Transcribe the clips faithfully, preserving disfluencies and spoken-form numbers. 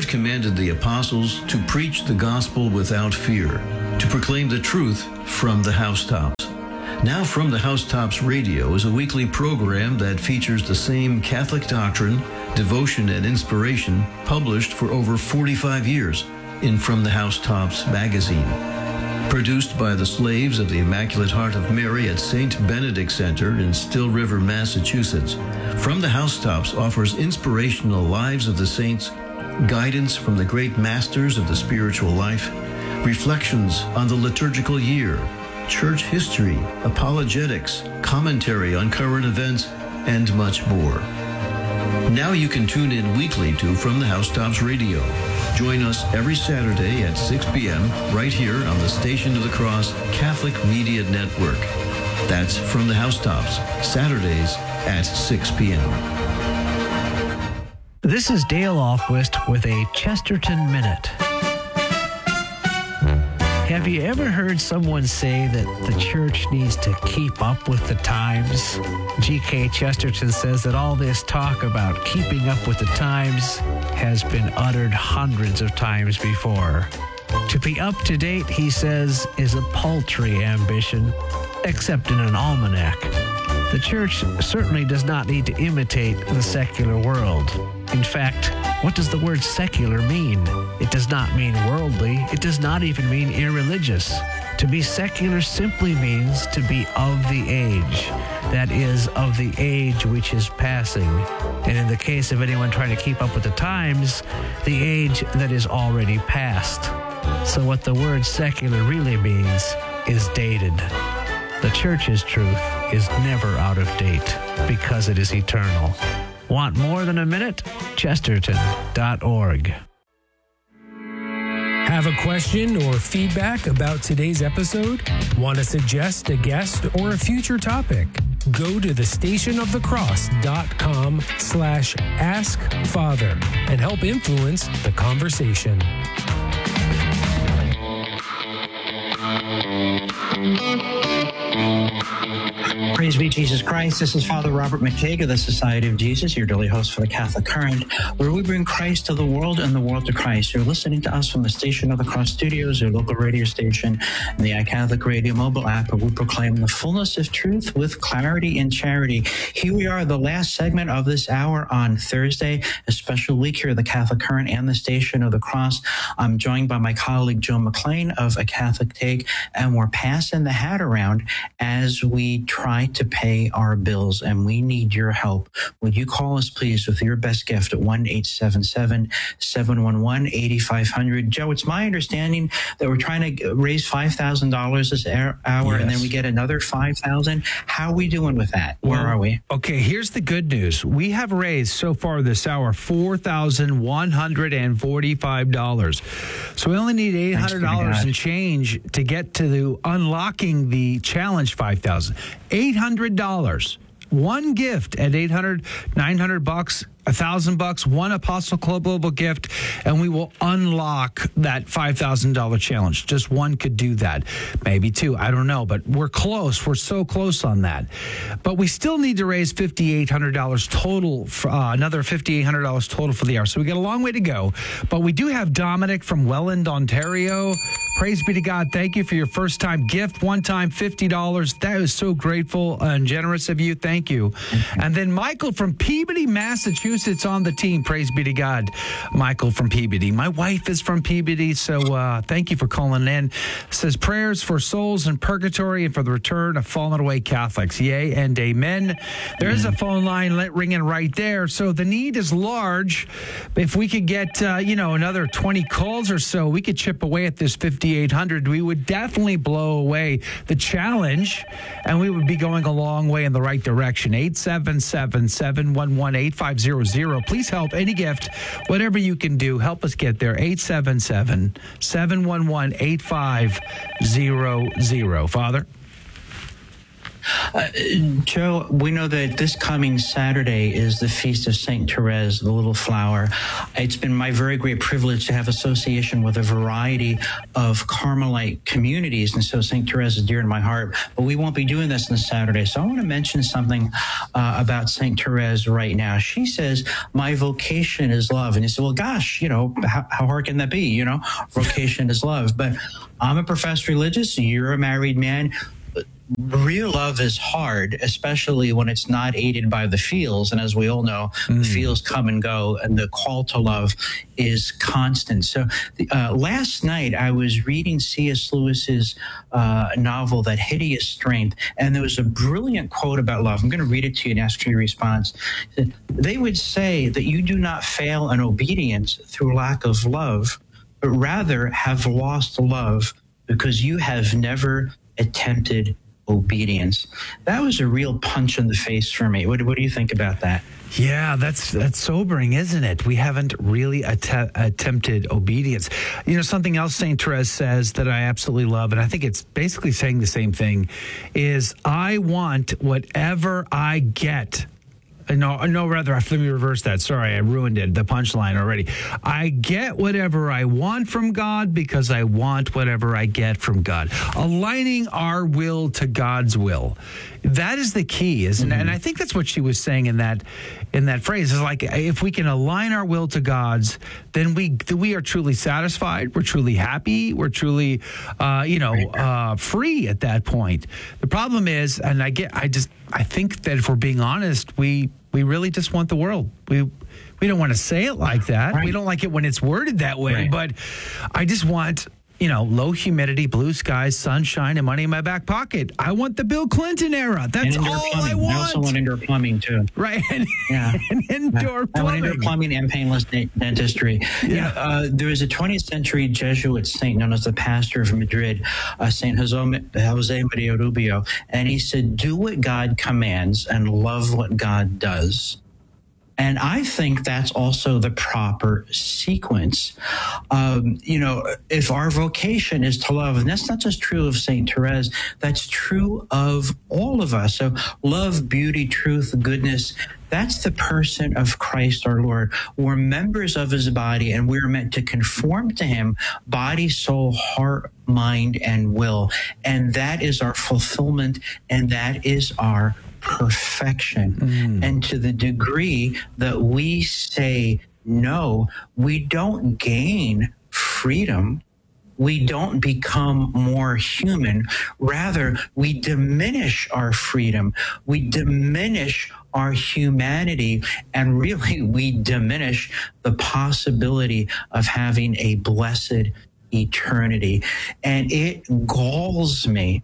commanded the apostles to preach the gospel without fear, to proclaim the truth from the housetops. Now From the Housetops Radio is a weekly program that features the same Catholic doctrine, devotion, and inspiration published for over forty-five years in From the Housetops magazine. Produced by the slaves of the Immaculate Heart of Mary at Saint Benedict Center in Still River, Massachusetts, From the Housetops offers inspirational lives of the saints, guidance from the great masters of the spiritual life, reflections on the liturgical year, church history, apologetics, commentary on current events, and much more. Now you can tune in weekly to From the Housetops Radio. Join us every Saturday at six p.m. right here on the Station of the Cross Catholic Media Network. That's From the Housetops, Saturdays at six p.m. This is Dale Ahlquist with a Chesterton Minute. Have you ever heard someone say that the church needs to keep up with the times? G K Chesterton says that all this talk about keeping up with the times has been uttered hundreds of times before. To be up to date, he says, is a paltry ambition, except in an almanac. The church certainly does not need to imitate the secular world. In fact, what does the word secular mean? It does not mean worldly. It does not even mean irreligious. To be secular simply means to be of the age. That is, of the age which is passing. And in the case of anyone trying to keep up with the times, the age that is already past. So what the word secular really means is dated. The church's truth is never out of date because it is eternal. Want more than a minute? Chesterton dot org. Have a question or feedback about today's episode? Want to suggest a guest or a future topic? Go to the station of the cross dot com slash ask father and help influence the conversation. Praise be Jesus Christ. This is Father Robert McTague of the Society of Jesus, your daily host for the Catholic Current, where we bring Christ to the world and the world to Christ. You're listening to us from the Station of the Cross Studios, your local radio station, and the iCatholic Radio mobile app, where we proclaim the fullness of truth with clarity and charity. Here we are, the last segment of this hour on Thursday, a special week here at the Catholic Current and the Station of the Cross. I'm joined by my colleague Joe McLean of A Catholic Take, and we're passing the hat around as we try to pay our bills, and we need your help. Would you call us, please, with your best gift at one eight seven seven, seven one one, eight five zero zero? Joe, it's my understanding that we're trying to raise five thousand dollars this hour, yes. And then we get another five thousand dollars. How are we doing with that? Where well, are we? Okay, here's the good news. We have raised so far this hour four thousand one hundred forty-five dollars. So we only need eight hundred dollars and change to get to the unlocking the challenge five thousand dollars. eight hundred dollars. One gift at eight hundred, nine hundred bucks, a thousand bucks, one Apostle Club Global gift, and we will unlock that five thousand dollars challenge. Just one could do that. Maybe two. I don't know, but we're close. We're so close on that. But we still need to raise five thousand eight hundred dollars total, for, uh, another five thousand eight hundred dollars total for the hour. So we got a long way to go. But we do have Dominic from Welland, Ontario. Praise be to God. Thank you for your first time gift. One time, fifty dollars. That is so grateful and generous of you. Thank you. And then Michael from Peabody, Massachusetts on the team. Praise be to God. Michael from Peabody. My wife is from Peabody, so uh, thank you for calling in. Says prayers for souls in purgatory and for the return of fallen away Catholics. Yea and amen. There is a phone line ringing right there. So the need is large. If we could get, uh, you know, another twenty calls or so, we could chip away at this fifty-eight hundred. We would definitely blow away the challenge, and we would be going a long way in the right direction. eight seven seven, seven one one, eight five zero zero. Please help. Any gift, whatever you can do, help us get there. eight seven seven, seven one one, eight five zero zero. Father? Uh, Joe, we know that this coming Saturday is the Feast of Saint Therese, the Little Flower. It's been my very great privilege to have association with a variety of Carmelite communities, and so Saint Therese is dear to my heart. But we won't be doing this on Saturday, so I want to mention something uh, about Saint Therese right now. She says, my vocation is love. And you say, well, gosh, you know, how, how hard can that be? You know, vocation is love. But I'm a professed religious, you're a married man. Real love is hard, especially when it's not aided by the feels. And as we all know, mm. the feels come and go, and the call to love is constant. So uh, last night I was reading C S Lewis's uh, novel, That Hideous Strength, and there was a brilliant quote about love. I'm going to read it to you and ask for your response. They would say that you do not fail in obedience through lack of love, but rather have lost love because you have never attempted obedience. That was a real punch in the face for me. What, what do you think about that? Yeah, that's that's sobering, isn't it? We haven't really att- attempted obedience. You know, something else Saint Therese says that I absolutely love, and I think it's basically saying the same thing, is I want whatever I get. No, no, rather, let me reverse that. Sorry, I ruined it, the punchline already. I get whatever I want from God because I want whatever I get from God. Aligning our will to God's will. That is the key, isn't mm-hmm. it? And I think that's what she was saying in that in that phrase. Is like, if we can align our will to God's, then we we are truly satisfied. We're truly happy. We're truly, uh, you know, uh, free at that point. The problem is, and I get, I just, I think that if we're being honest, we we really just want the world. We we don't want to say it like that. Right. We don't like it when it's worded that way. Right. But I just want, you know, low humidity, blue skies, sunshine, and money in my back pocket. I want the Bill Clinton era. That's all plumbing. I want. I also want indoor plumbing, too. Right. And, yeah. and indoor yeah. plumbing. I want indoor plumbing and painless dentistry. Yeah. You know, uh, there was a twentieth century Jesuit saint known as the pastor of Madrid, uh, Saint Jose, Jose Maria Rubio, and he said, do what God commands and love what God does. And I think that's also the proper sequence. Um, you know, if our vocation is to love, and that's not just true of Saint Therese, that's true of all of us. So love, beauty, truth, goodness, that's the person of Christ our Lord. We're members of his body, and we're meant to conform to him, body, soul, heart, mind, and will. And that is our fulfillment, and that is our perfection. Mm. And to the degree that we say no, we don't gain freedom. We don't become more human. Rather, we diminish our freedom. We diminish our humanity, and really we diminish the possibility of having a blessed eternity. And it galls me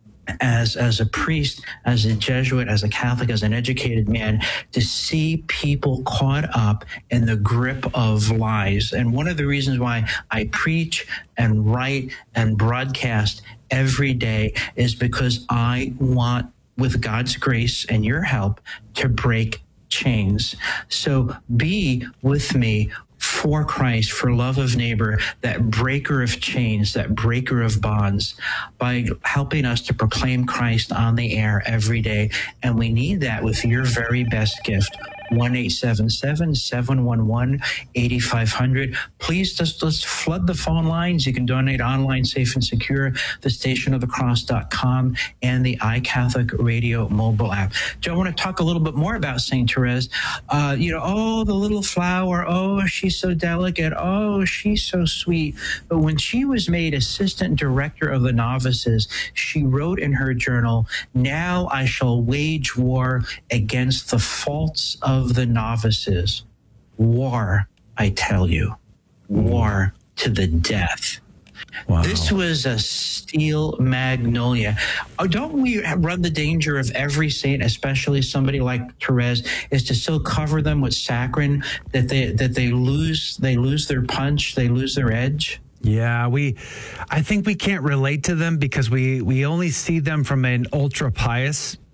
as as a priest, as a Jesuit, as a Catholic, as an educated man, to see people caught up in the grip of lies. And one of the reasons why I preach and write and broadcast every day is because I want, with God's grace and your help, to break chains. So be with me for Christ, for love of neighbor, that breaker of chains, that breaker of bonds, by helping us to proclaim Christ on the air every day. And we need that with your very best gift. one eight seven seven, seven one one, eight five zero zero. Please just let's flood the phone lines. You can donate online, safe and secure, the station of the cross dot com and the iCatholic Radio mobile app. Joe, I want to talk a little bit more about Saint Therese. Uh, you know, oh, the little flower. Oh, she's so delicate. Oh, she's so sweet. But when she was made assistant director of the novices, she wrote in her journal, now I shall wage war against the faults of of the novices. War, I tell you. War to the death. Wow. This was a steel magnolia. Oh, don't we run the danger of every saint, especially somebody like Therese, is to still cover them with saccharin, that they that they lose they lose their punch, they lose their edge? Yeah, we, I think we can't relate to them because we, we only see them from an ultra pious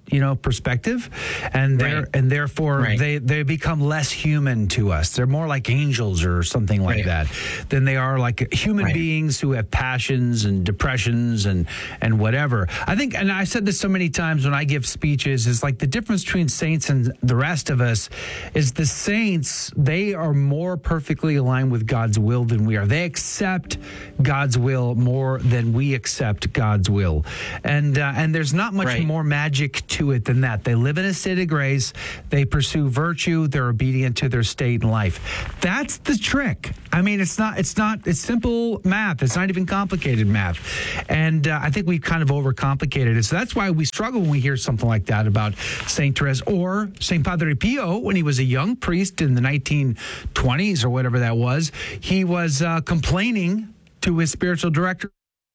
you know, perspective, and they're Right. and therefore Right. they they become less human to us. They're more like angels or something like Right. that than they are like human Right. beings who have passions and depressions and and whatever. I think, and I've said this so many times when I give speeches, is like the difference between saints and the rest of us is the saints, they are more perfectly aligned with God's will than we are. They accept God's will more than we accept God's will, and uh, and there's not much Right. more magic to it than that. They live in a state of grace. They pursue virtue. They're obedient to their state in life. That's the trick. I mean, it's not, it's not, it's simple math. It's not even complicated math. And uh, I think we've kind of overcomplicated it. So that's why we struggle when we hear something like that about Saint Therese or Saint Padre Pio when he was a young priest in the nineteen twenties or whatever that was. He was uh, complaining to his spiritual director.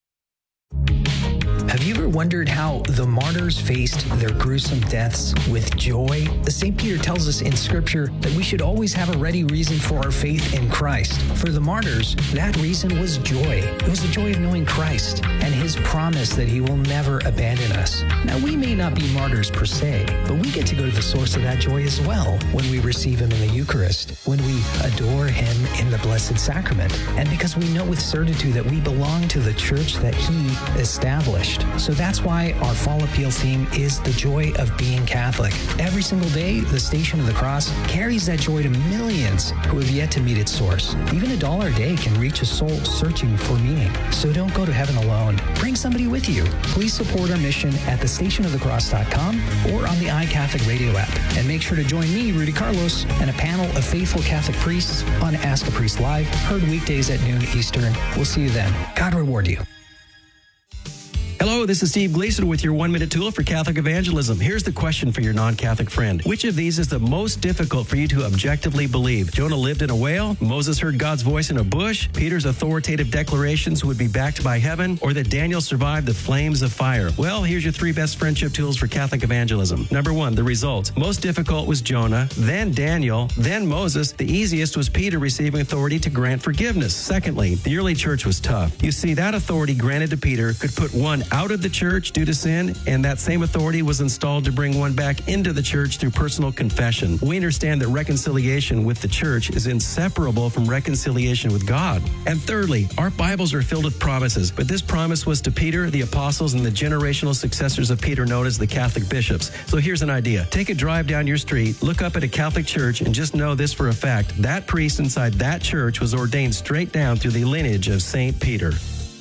Have you ever wondered how the martyrs faced their gruesome deaths with joy? Saint Peter tells us in Scripture that we should always have a ready reason for our faith in Christ. For the martyrs, that reason was joy. It was the joy of knowing Christ and his promise that he will never abandon us. Now, we may not be martyrs per se, but we get to go to the source of that joy as well when we receive him in the Eucharist, when we adore him in the Blessed Sacrament, and because we know with certitude that we belong to the church that he established. So that's why our fall appeal theme is the joy of being Catholic. Every single day, the Station of the Cross carries that joy to millions who have yet to meet its source. Even a dollar a day can reach a soul searching for meaning. So don't go to heaven alone. Bring somebody with you. Please support our mission at the station of the cross dot com or on the iCatholic radio app. And make sure to join me, Rudy Carlos, and a panel of faithful Catholic priests on Ask a Priest Live, heard weekdays at noon Eastern. We'll see you then. God reward you. Hello, this is Steve Gleason with your one-minute tool for Catholic evangelism. Here's the question for your non-Catholic friend. Which of these is the most difficult for you to objectively believe? Jonah lived in a whale? Moses heard God's voice in a bush? Peter's authoritative declarations would be backed by heaven? Or that Daniel survived the flames of fire? Well, here's your three best friendship tools for Catholic evangelism. Number one, the results. Most difficult was Jonah, then Daniel, then Moses. The easiest was Peter receiving authority to grant forgiveness. Secondly, the early church was tough. You see, that authority granted to Peter could put one out of the church due to sin, and that same authority was installed to bring one back into the church through personal confession. We understand that reconciliation with the church is inseparable from reconciliation with God. And thirdly, our Bibles are filled with promises, but this promise was to Peter, the apostles, and the generational successors of Peter known as the Catholic bishops. So here's an idea. Take a drive down your street, look up at a Catholic church, and just know this for a fact. That priest inside that church was ordained straight down through the lineage of Saint Peter.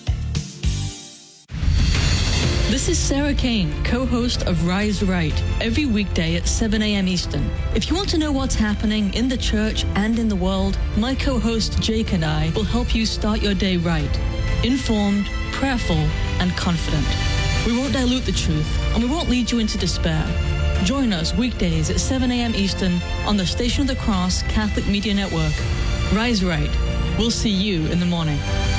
This is Sarah Kane, co-host of Rise Right, every weekday at seven a.m. Eastern. If you want to know what's happening in the church and in the world, my co-host Jake and I will help you start your day right, informed, prayerful, and confident. We won't dilute the truth, and we won't lead you into despair. Join us weekdays at seven a.m. Eastern on the Station of the Cross Catholic Media Network. Rise Right. We'll see you in the morning.